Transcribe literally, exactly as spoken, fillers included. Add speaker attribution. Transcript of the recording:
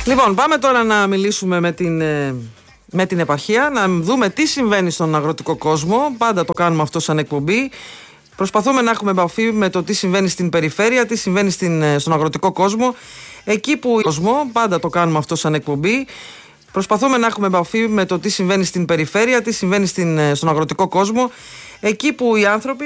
Speaker 1: Λοιπόν, πάμε τώρα να μιλήσουμε με την, με την επαρχία, να δούμε τι συμβαίνει στον αγροτικό κόσμο. Πάντα το κάνουμε αυτό σαν εκπομπή. Προσπαθούμε να έχουμε επαφή με το τι συμβαίνει στην περιφέρεια, τι συμβαίνει στην, στον αγροτικό κόσμο. Εκεί που κόσμο, πάντα το κάνουμε αυτό σαν εκπομπή. Προσπαθούμε να έχουμε επαφή με το τι συμβαίνει στην περιφέρεια, τι συμβαίνει στην, στον αγροτικό κόσμο. Εκεί που οι άνθρωποι